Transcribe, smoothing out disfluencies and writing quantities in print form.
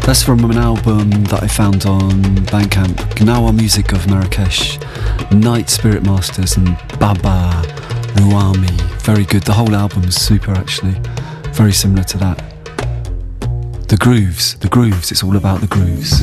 That's from an album that I found on Bandcamp, Gnawa Music of Marrakesh, Night Spirit Masters and Baba Ruami. Very good. The whole album is super actually. Very similar to that. The grooves, it's all about the grooves.